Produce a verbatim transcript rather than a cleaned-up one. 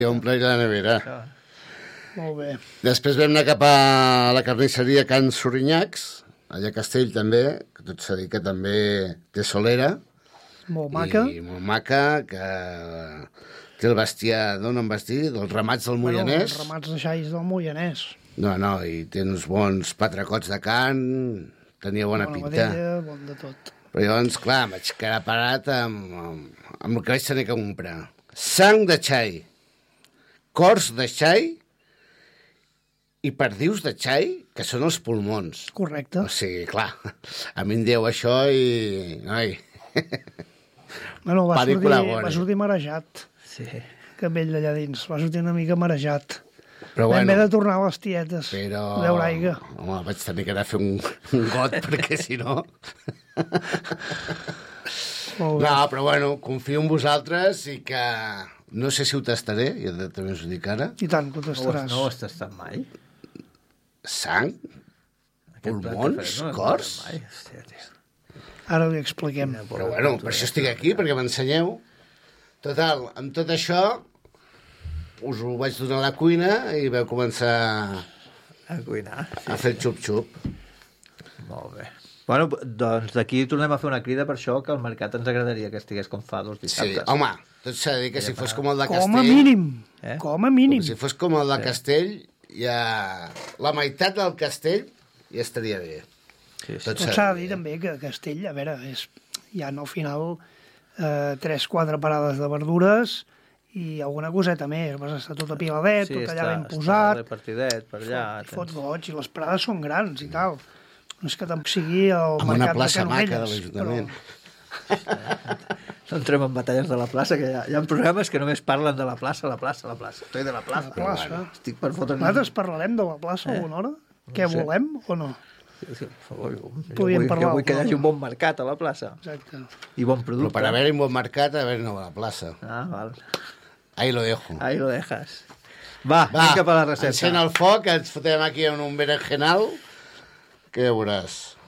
I omple la nevera. Molt bé. Després vam anar cap a la carnisseria Can Sorinyacs, allà a Castell també, que tot s'ha dit que també té solera. Molt maca. I molt maca, que té el bestiar, d'on en vas dir? Dels ramats del Moianès. Bueno, els ramats de xais del Moianès. No, no, i té uns bons patracots de carn, tenia bona, bona pinta. Bona vedella, bon de tot. Però llavors, clar, vaig quedar parat amb, amb, amb el que vaig tenir que comprar. Sang de xai, cors de xai i perdius de xai, que són els pulmons. Correcte. O sigui, clar, a mi em dieu això i... Ai. Bueno, va Pel·lícula sortir, bona. va sortir marejat. Sí. Que vell d'allà dins. Va sortir una mica marejat. Però Vam bueno, haver de tornar a les tietes. però... A veure aigua. Home, vaig tenir que anar a fer un, un got, perquè si no... Molt bé. No, però bueno, confio en vosaltres i que... No sé si ho tastaré, ja també us ho dic ara. I tant, que ho No ho, tastaràs. no ho has tastat mai? Sang? Aquest plat Pulmons? que faré, no l'he Cors? tastat mai. Hòstia, tio. Ara li expliquem. Però bueno, per això estic aquí, perquè m'ensenyeu. Total, amb tot això, us ho vaig donar a la cuina i vau començar A cuinar. a fer el xup-xup. Molt bé. Bueno, doncs d'aquí tornem a fer una crida per això, que al mercat ens agradaria que estigués com fa dos Sí, dissabtes. home, tot s'ha de dir que si fos com el de Com a Castell... mínim. Eh? Com a mínim. Si fos com el de Castell, ja... La meitat del Castell ja estaria bé. Sí, sí. Tot Tot s'ha de dir també que Castell, a veure, és, hi ha al final eh, tres, quatre parades de verdures i alguna coseta més. Vas estar tot apiladet, Sí, tot allà està- ben està posat. repartidet per allà. Fot, fot goig, i les parades són grans i tal. No és que tampoc sigui el Amb mercat una plaça de maca de Canovelles, l'Ajuntament. No entrem en batalles de la plaça, que hi ha, hi ha programes que només parlen de la plaça, la plaça, la plaça. Estoy de la plaça. La plaça. Bueno, estic per fotre... Nosaltres parlarem de la plaça Eh? alguna hora? Què sé. volem o no? Sí, sí, jo vull, jo Podríem vull, parlar jo vull que hi alguna hagi cosa. un bon mercat a la plaça. Exacte. I bon Però producte. per haver-hi un bon mercat, a haver-hi a la plaça. Ah, val. Ahí lo dejo. Ahí lo dejas. Va, Va, anem cap a la recepta. encén el foc, ens fotem aquí en un berenjenal, que ja veuràs.